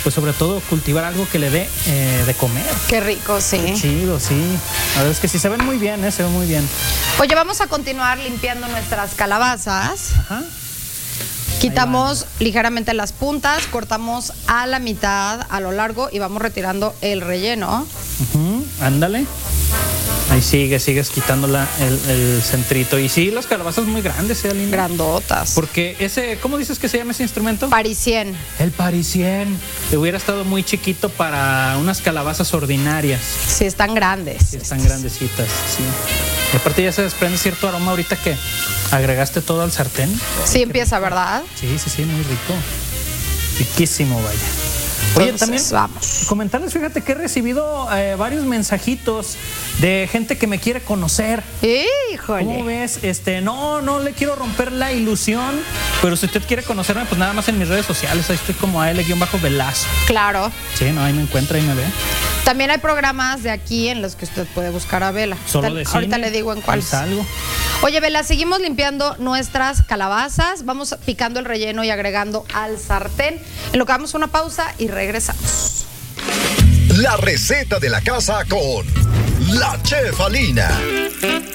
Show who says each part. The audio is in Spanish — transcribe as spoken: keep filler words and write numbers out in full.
Speaker 1: pues sobre todo cultivar algo que le dé eh, de comer.
Speaker 2: Qué rico, sí.
Speaker 1: Qué chido, sí. La verdad es que sí, se ven muy bien, ¿eh? Se ven muy bien.
Speaker 2: Oye, vamos a continuar limpiando nuestras calabazas.
Speaker 1: Ajá.
Speaker 2: Quitamos ligeramente las puntas, cortamos a la mitad, a lo largo, y vamos retirando el relleno.
Speaker 1: Uh-huh. Ándale. Ahí sigue, sigues quitando la, el, el centrito. Y sí, las calabazas muy grandes, ¿eh, Linda?
Speaker 2: Grandotas.
Speaker 1: Porque ese, ¿cómo dices que se llama ese instrumento?
Speaker 2: Parisien.
Speaker 1: El parisien. Te hubiera estado muy chiquito para unas calabazas ordinarias.
Speaker 2: Sí, están grandes.
Speaker 1: Sí, están grandecitas, sí. Y aparte ya se desprende cierto aroma ahorita que agregaste todo al sartén.
Speaker 2: Sí, empieza, ¿verdad?
Speaker 1: Sí, sí, sí, muy rico. Riquísimo, vaya. Oye, también
Speaker 2: vamos.
Speaker 1: Comentarles, fíjate que he recibido eh, varios mensajitos de gente que me quiere conocer.
Speaker 2: Híjole.
Speaker 1: ¿Cómo ves? Este, no, no le quiero romper la ilusión, pero si usted quiere conocerme, pues nada más en mis redes sociales, ahí estoy como a L-Velazo.
Speaker 2: Claro.
Speaker 1: Sí, no, ahí me encuentra, ahí me ve.
Speaker 2: También hay programas de aquí en los que usted puede buscar a Vela.
Speaker 1: Solo de
Speaker 2: Ahorita
Speaker 1: cine,
Speaker 2: le digo en cuál.
Speaker 1: Salgo.
Speaker 2: Oye, Vela, seguimos limpiando nuestras calabazas. Vamos picando el relleno y agregando al sartén. En lo que vamos a una pausa y regresamos.
Speaker 3: La receta de la casa con la Chef Alina.